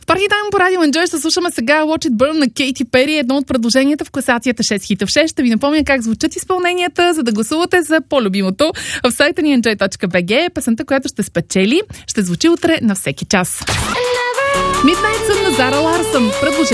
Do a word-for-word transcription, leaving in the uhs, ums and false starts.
Парти тайм по Радио Enjoy ще слушаме сега Watch It Burn на Кейти Пери, едно от предложенията в класацията шест хита в шест. Ще ви напомня как звучат изпълненията, за да гласувате за по-любимото в сайта ни enjoy точка би джи. Песента, която ще спечели, ще звучи утре на всеки час. Midnight Sun на Зара Ларсън. Предложение